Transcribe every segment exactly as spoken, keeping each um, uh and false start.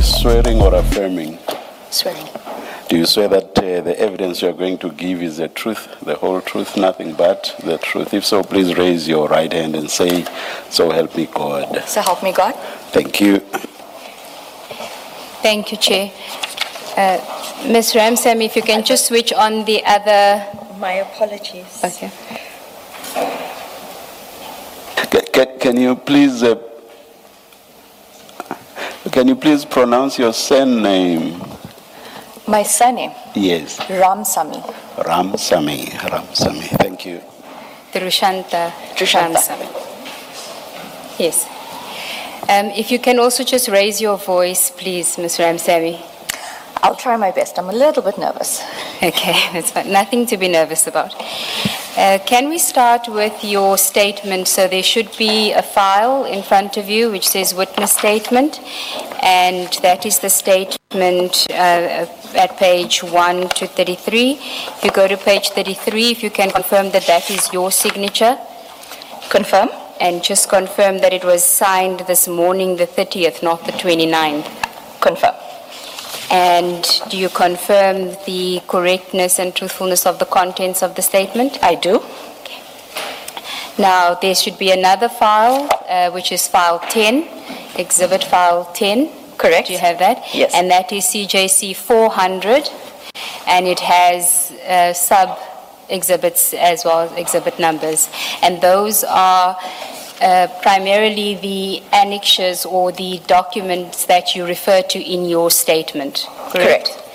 swearing or affirming? Swearing. Do you swear that uh, the evidence you are going to give is the truth, the whole truth, nothing but the truth? If so, please raise your right hand and say, "So help me God." So help me God. Thank you. Thank you, Chair. Uh, Miz Ramsamy, if you can just switch on the other. My apologies. Okay. Can, can, can you please uh, can you please pronounce your surname? My surname, Yes, Ramsamy. Ramsamy. Ramsamy. Thank you. Drushanta Drushanta. Ramsamy. Yes. Um, if you can also just raise your voice, please, Miz Ramsamy. I'll try my best. I'm a little bit nervous. Okay, that's fine. Nothing to be nervous about. Uh, can we start with your statement? So there should be a file in front of you which says witness statement, and that is the statement uh, at page one to thirty-three. If you go to page thirty-three, if you can confirm that that is your signature. Confirm. And just confirm that it was signed this morning, the thirtieth, not the twenty-ninth. Confirm. And do you confirm the correctness and truthfulness of the contents of the statement? I do. Okay. Now, there should be another file, uh, which is file ten, exhibit file ten. Correct. Do you have that? Yes. And that is C J C four hundred, and it has uh, sub exhibits as well as exhibit numbers. And those are uh, primarily the annexures or the documents that you refer to in your statement. Correct? Correct.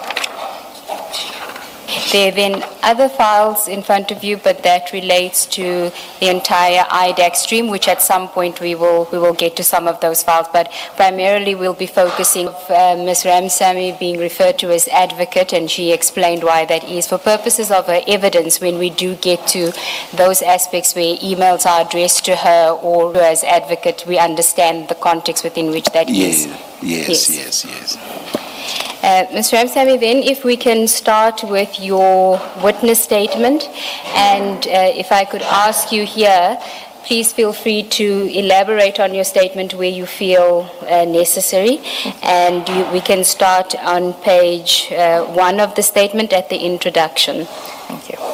There are then other files in front of you, but that relates to the entire I D A C stream, which at some point we will we will get to some of those files. But primarily we'll be focusing on uh, Miz Ramsamy being referred to as advocate, and she explained why that is. For purposes of her evidence, when we do get to those aspects where emails are addressed to her or as advocate, we understand the context within which that Yes, is. yes, Yes. yes, yes. Uh, Miz Ramsamy, then if we can start with your witness statement, and uh, if I could ask you here, please feel free to elaborate on your statement where you feel uh, necessary, and you, we can start on page uh, one of the statement at the introduction. Thank you.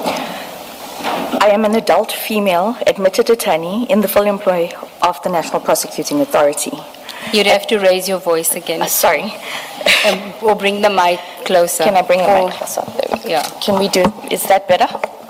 I am an adult female admitted attorney in the full employ of the National Prosecuting Authority. You'd have to raise your voice again, Uh, sorry. um, or bring the mic closer. Can I bring it Or- back closer? There we go. Yeah. Can we do, is that better?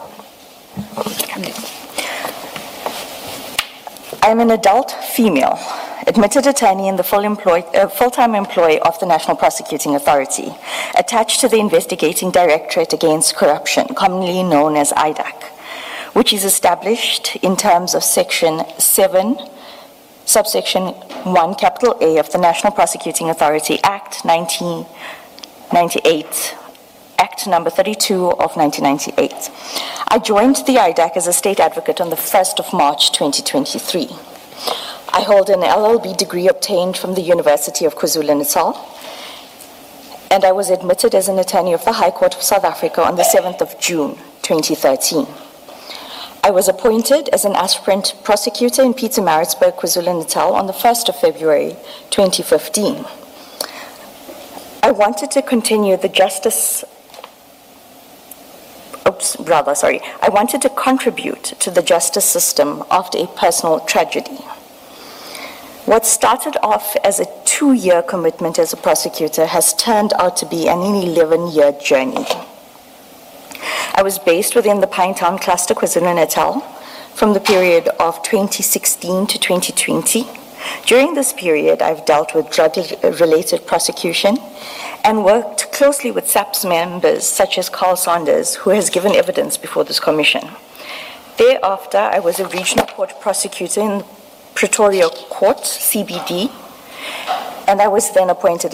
I am an adult female, admitted attorney in the full employ, uh, full-time employee of the National Prosecuting Authority, attached to the Investigating Directorate Against Corruption, commonly known as I D A C, which is established in terms of Section seven, subsection one, capital A of the National Prosecuting Authority Act nineteen ninety-eight, Act number thirty-two of nineteen ninety-eight. I joined the I D A C as a state advocate on the first of March twenty twenty-three. I hold an L L B degree obtained from the University of KwaZulu-Natal, and I was admitted as an attorney of the High Court of South Africa on the seventh of June twenty thirteen. I was appointed as an aspirant prosecutor in Pietermaritzburg, KwaZulu-Natal on the first of February twenty fifteen. I wanted to continue the justice, oops, rather, sorry, I wanted to contribute to the justice system after a personal tragedy. What started off as a two-year commitment as a prosecutor has turned out to be an eleven-year journey. I was based within the Pinetown Cluster, KwaZulu-Natal, from the period of twenty sixteen to twenty twenty. During this period, I've dealt with drug-related prosecution and worked closely with S A P's members, such as Carl Saunders, who has given evidence before this commission. Thereafter, I was a regional court prosecutor in Pretoria Court, C B D, and I was then appointed